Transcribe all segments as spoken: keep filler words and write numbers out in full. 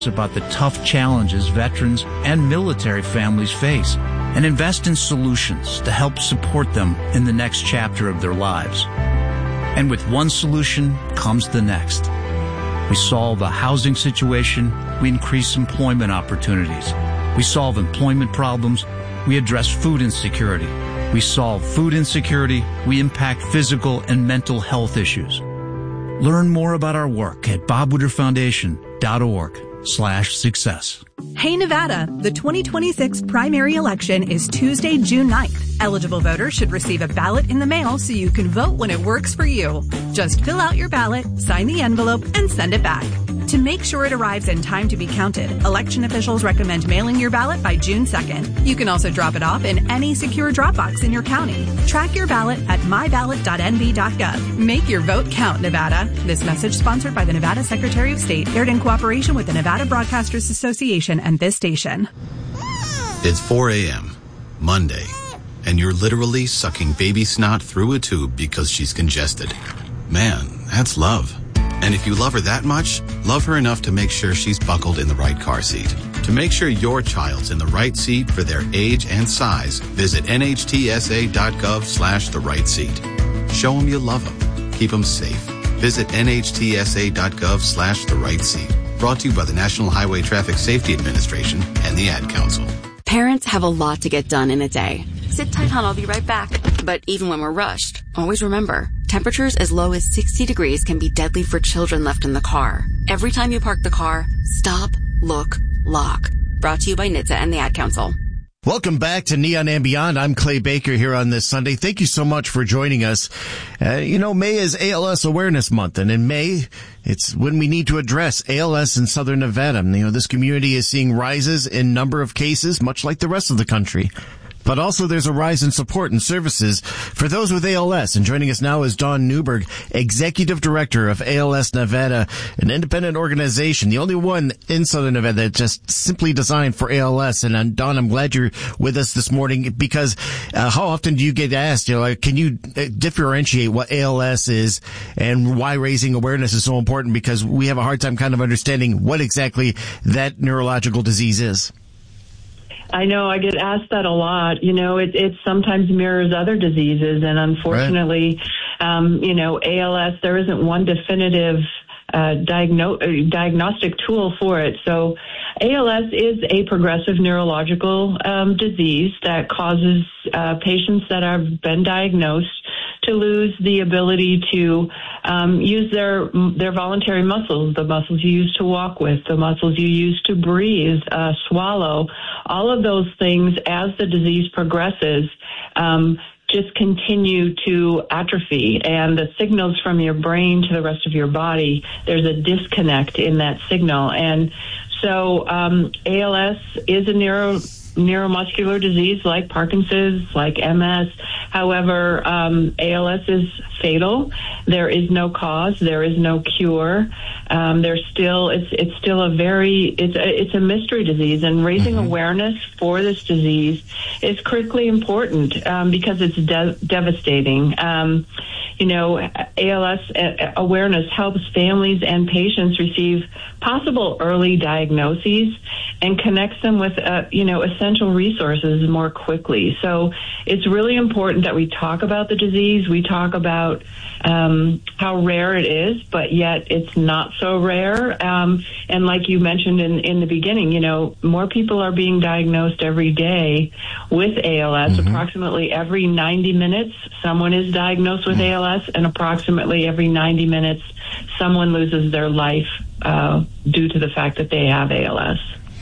about the tough challenges veterans and military families face and invest in solutions to help support them in the next chapter of their lives. And with one solution comes the next. We solve the housing situation, we increase employment opportunities. We solve employment problems, we address food insecurity. We solve food insecurity, we impact physical and mental health issues. Learn more about our work at bob woodruff foundation dot org slash success. Hey Nevada, the twenty twenty-six primary election is Tuesday, June ninth. Eligible voters should receive a ballot in the mail so you can vote when it works for you. Just fill out your ballot, sign the envelope, and send it back. To make sure it arrives in time to be counted, election officials recommend mailing your ballot by June second. You can also drop it off in any secure drop box in your county. Track your ballot at my ballot dot n v dot gov. Make your vote count, Nevada. This message sponsored by the Nevada Secretary of State, aired in cooperation with the Nevada Broadcasters Association and this station. It's four a.m., Monday, and you're literally sucking baby snot through a tube because she's congested. Man, that's love. And if you love her that much, love her enough to make sure she's buckled in the right car seat. To make sure your child's in the right seat for their age and size, visit N H T S A dot gov slash the right seat. Show them you love them. Keep them safe. Visit N H T S A dot gov slash the right seat. Brought to you by the National Highway Traffic Safety Administration and the Ad Council. Parents have a lot to get done in a day. Sit tight, hon, I'll be right back. But even when we're rushed, always remember, temperatures as low as sixty degrees can be deadly for children left in the car. Every time you park the car, stop, look, lock. Brought to you by N H T S A and the Ad Council. Welcome back to Neon and Beyond. I'm Clay Baker here on this Sunday. Thank you so much for joining us. Uh, you know, May is A L S Awareness Month, and in May, it's when we need to address A L S in Southern Nevada. You know, this community is seeing rises in number of cases, much like the rest of the country. But also there's a rise in support and services for those with A L S. And joining us now is Dawn Newberg, Executive Director of A L S Nevada, an independent organization, the only one in Southern Nevada that's just simply designed for A L S. And uh, Dawn, I'm glad you're with us this morning because uh, how often do you get asked, you know, like, can you differentiate what A L S is and why raising awareness is so important? Because we have a hard time kind of understanding what exactly that neurological disease is. I know I get asked that a lot. You know, it, it sometimes mirrors other diseases, and unfortunately, right. um, you know, A L S, there isn't one definitive uh, diagno- diagnostic tool for it. So A L S is a progressive neurological um, disease that causes uh, patients that have been diagnosed to lose the ability to um, use their their voluntary muscles, the muscles you use to walk with, the muscles you use to breathe, uh, swallow, all of those things as the disease progresses um, just continue to atrophy. And the signals from your brain to the rest of your body, there's a disconnect in that signal. And so um, A L S is a neuro neuromuscular disease like Parkinson's, like M S. However, um, A L S is fatal. There is no cause. There is no cure. Um, there's still, it's, it's still a very, it's a, it's a mystery disease, and raising mm-hmm. awareness for this disease is critically important, um, because it's de- devastating. Um, you know, A L S awareness helps families and patients receive possible early diagnoses and connects them with, uh, you know, essential resources more quickly. So it's really important that we talk about the disease. We talk about um, how rare it is, but yet it's not so rare. Um, and like you mentioned in, in the beginning, you know, more people are being diagnosed every day with A L S. Mm-hmm. Approximately every ninety minutes, someone is diagnosed with mm-hmm. A L S, and approximately every ninety minutes, someone loses their life uh, due to the fact that they have A L S.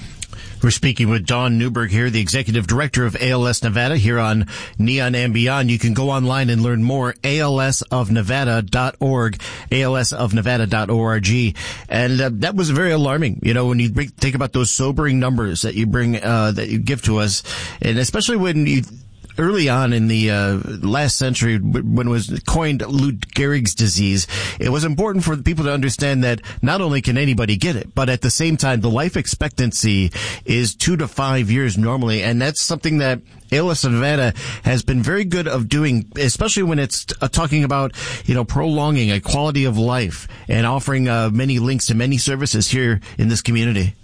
We're speaking with Dawn Newberg here, the Executive Director of A L S Nevada, here on Neon and Beyond. You can go online and learn more, A L S of Nevada dot org, A L S of Nevada dot org. And uh, that was very alarming, you know, when you bring, think about those sobering numbers that you bring, uh, that you give to us, and especially when you early on in the uh, last century, when it was coined Lou Gehrig's disease, it was important for people to understand that not only can anybody get it, but at the same time, the life expectancy is two to five years normally, and that's something that A L S Nevada has been very good of doing, especially when it's uh, talking about, you know, prolonging a quality of life and offering uh, many links to many services here in this community.